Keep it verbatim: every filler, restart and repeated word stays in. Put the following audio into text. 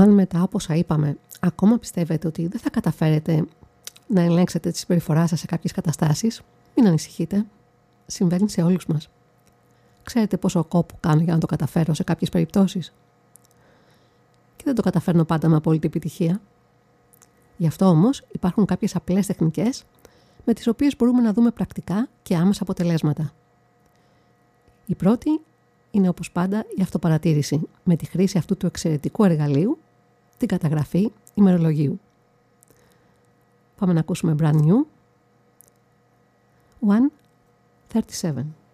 Αν μετά, όπως όσα είπαμε, ακόμα πιστεύετε ότι δεν θα καταφέρετε να ελέγξετε τη συμπεριφορά σας σε κάποιες καταστάσεις, μην ανησυχείτε. Συμβαίνει σε όλους μας. Ξέρετε πόσο κόπο κάνω για να το καταφέρω σε κάποιες περιπτώσεις. Και δεν το καταφέρνω πάντα με απόλυτη επιτυχία. Γι' αυτό όμως υπάρχουν κάποιες απλές τεχνικές με τις οποίες μπορούμε να δούμε πρακτικά και άμεσα αποτελέσματα. Η πρώτη είναι όπως πάντα η αυτοπαρατήρηση με τη χρήση αυτού του εξαιρετικού εργαλείου, την καταγραφή ημερολογίου. Πάμε να ακούσουμε brand new. one thirty-seven.